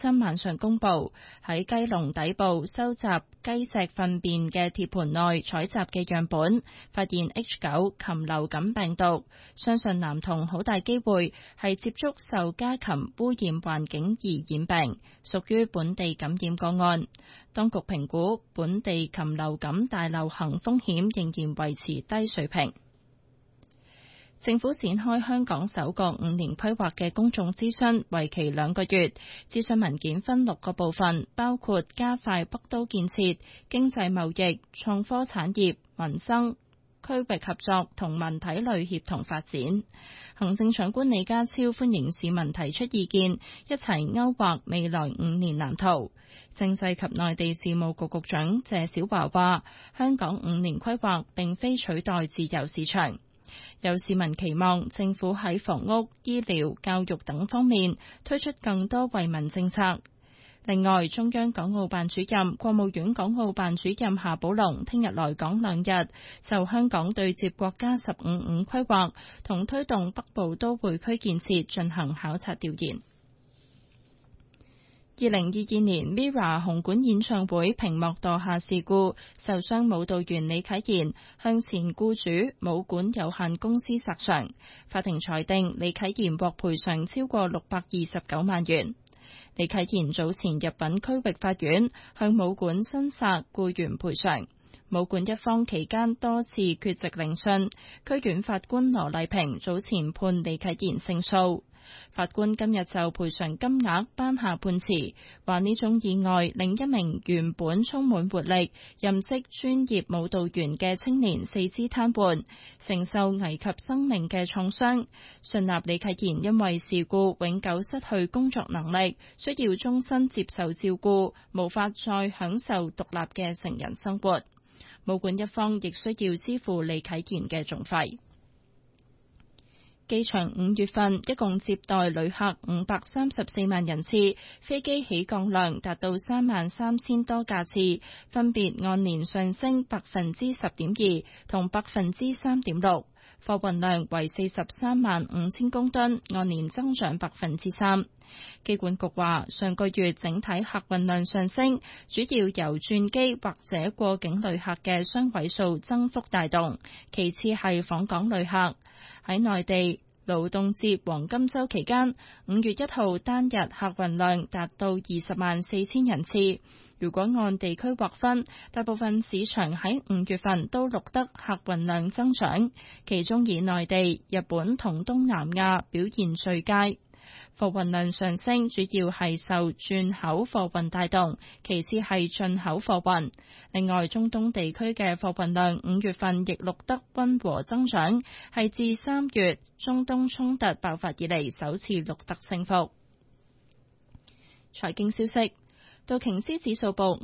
三晚上公佈，喺雞籠底部收集雞隻糞便嘅鐵盤內採集嘅樣本，發現 H9 禽流感病毒，相信男童好大機會係接觸受家禽污染環境而染病，屬於本地感染個案。當局評估本地禽流感大流行風險仍然維持低水平。政府展開香港首個5年規劃嘅公眾諮詢，為期2個月。諮詢文件分6個部分，包括加快北都建設、經濟貿易、創科產業、民生、區域合作同文體類協同發展。行政長官李家超歡迎市民提出意見，一齊勾畫未來5年藍圖。政制及內地事務局局長謝小華話，香港5年規劃並非取代自由市場。有市民期望政府喺房屋、醫療、教育等方面推出更多惠民政策。另外，中央港澳辦主任、國務院港澳辦主任夏寶龍聽日來港2日，就香港對接國家15/5規劃同推動北部都會區建設進行考察調研。2022年 MIRROR 紅館演唱會屏幕墮下事故，受傷舞蹈員李啟賢向前僱主舞館有限公司索償，法庭裁定李啟賢獲賠償超過629萬元。李啟賢早前入稟區域法院向舞館申索僱員賠償，舞館一方期間多次缺席聆訊，區院法官羅麗萍早前判李啟賢勝訴。法官今日就賠償金額頒下判詞，話呢種意外令一名原本充滿活力、任職專業舞蹈員嘅青年四肢癱瘓，承受危及生命嘅創傷。信納李啟賢因為事故永久失去工作能力，需要終身接受照顧，無法再享受獨立嘅成人生活。舞館一方亦需要支付李啟賢嘅訟費。機場5月份一共接待旅客534萬人次，飛機起降量達到33000多架次，分別按年上升10.2%同3.6%。貨運量為43萬5000公噸，按年增長3%。機管局話，上個月整體客運量上升，主要由轉機或者過境旅客嘅雙位數增幅帶動，其次係訪港旅客。喺內地勞動節黃金週期間，5月1號單日客運量達到20萬4000人次。如果按地區劃分，大部分市場喺5月份都錄得客運量增長，其中以內地、日本同東南亞表現最佳。貨運量上升主要係受轉口貨運帶動，其次係進口貨運。另外，中東地區嘅貨運量5月份亦錄得溫和增長，係自3月中東衝突爆發以嚟首次錄得升幅。財經消息。道瓊斯指數報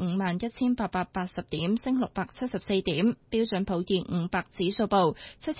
51,880點，升674點；標準普爾500指數報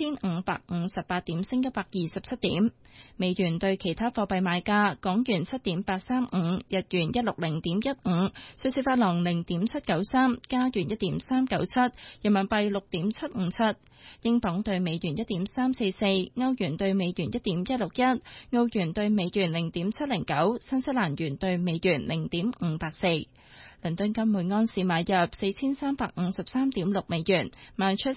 7,558點，升127點。美元對其他貨幣賣價：港元7.835，日元160.15，瑞士法郎0.793，加元1.397，人民幣6.757，英鎊對美元1.344，歐元對美元1.161，澳元對美元0.709，新西蘭元對美元0.584。倫敦金每安士買入4353.6美元，賣出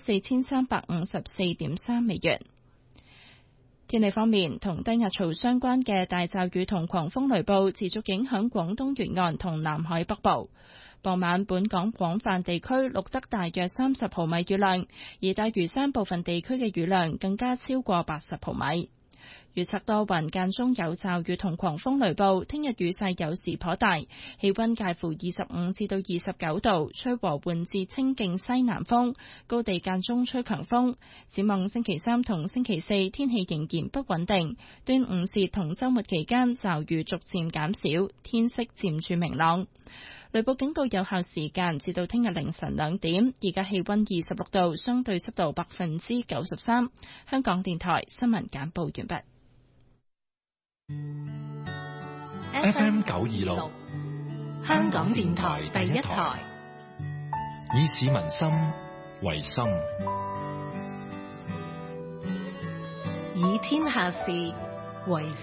4354.3美元。天氣方面，同低壓槽相關嘅大驟雨同狂風雷暴持續影響廣東沿岸同南海北部。傍晚，本港廣泛地區錄得大約30毫米雨量，而大嶼山部分地區嘅雨量更加超過80毫米。預測多雲，間中有驟雨同狂風雷暴，聽日雨勢有時頗大，氣溫介乎25至到29度，吹和緩至清勁西南風，高地間中吹強風。展望星期3同星期4，天氣仍然不穩定，端午節同週末期間驟雨逐漸減少，天色漸轉明朗。雷暴警告有效時間至到聽日凌晨2點，而家氣溫26度，相對濕度93%。香港電台新聞簡報完畢。 FM 926，香港電台第一台，以市民心為心， 以天下事為